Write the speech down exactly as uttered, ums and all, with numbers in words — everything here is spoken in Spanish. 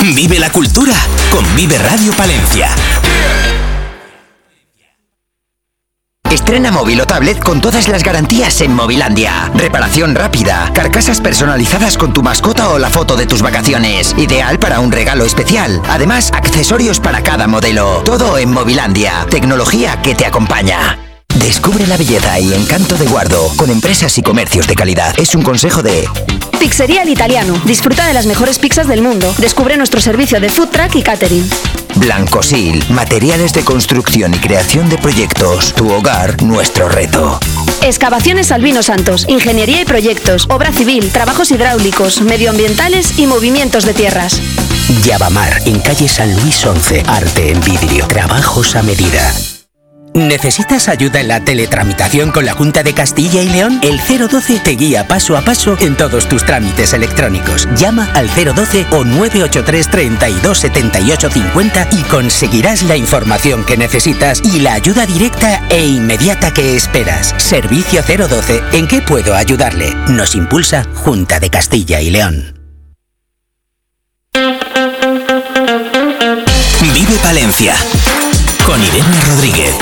Vive la cultura con Vive Radio Palencia. Estrena móvil o tablet con todas las garantías en Movilandia. Reparación rápida, carcasas personalizadas con tu mascota o la foto de tus vacaciones. Ideal para un regalo especial. Además, accesorios para cada modelo. Todo en Movilandia. Tecnología que te acompaña. Descubre la belleza y encanto de Guardo con empresas y comercios de calidad. Es un consejo de... Pizzería El Italiano. Disfruta de las mejores pizzas del mundo. Descubre nuestro servicio de food truck y catering. Blancosil. Materiales de construcción y creación de proyectos. Tu hogar, nuestro reto. Excavaciones Albino Santos. Ingeniería y proyectos. Obra civil. Trabajos hidráulicos. Medioambientales y movimientos de tierras. Llavamar. En calle San Luis once. Arte en vidrio. Trabajos a medida. ¿Necesitas ayuda en la teletramitación con la Junta de Castilla y León? El cero doce te guía paso a paso en todos tus trámites electrónicos. Llama al cero doce o nueve ocho tres, treinta y dos, setenta y ocho cincuenta y conseguirás la información que necesitas y la ayuda directa e inmediata que esperas. Servicio cero doce. ¿En qué puedo ayudarle? Nos impulsa Junta de Castilla y León. Vive Palencia con Irene Rodríguez.